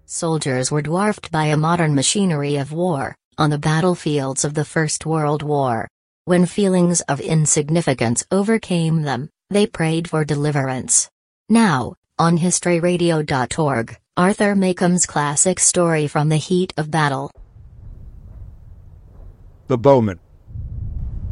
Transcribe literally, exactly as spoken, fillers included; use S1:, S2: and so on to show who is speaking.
S1: Soldiers were dwarfed by a modern machinery of war, on the battlefields of the First World War. When feelings of insignificance overcame them, they prayed for deliverance. Now, on history radio dot org, Arthur Macomb's classic story from the heat of battle.
S2: The Bowmen.